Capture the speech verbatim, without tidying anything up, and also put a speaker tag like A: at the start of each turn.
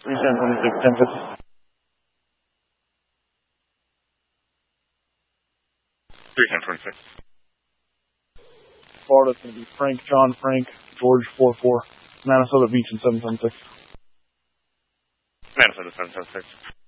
A: three ten twenty-six, ten fifty.
B: three ten twenty-six.
A: Florida's going to be Frank, John, Frank, George, four four. Minnesota Beach in seven seven six.
B: Minnesota seven seven six.